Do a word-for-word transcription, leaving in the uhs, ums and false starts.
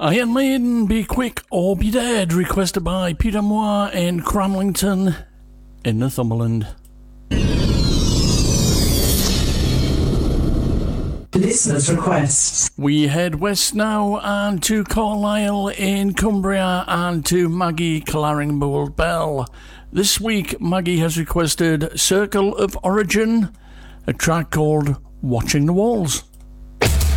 Iron Maiden, Be Quick or Be Dead, requested by Peter Moore and Cramlington in Northumberland. Listeners' requests. We head west now and to Carlisle in Cumbria and to Maggie Claringbould Bell. This week, Maggie has requested Circle of Origin, a track called Watching the Walls.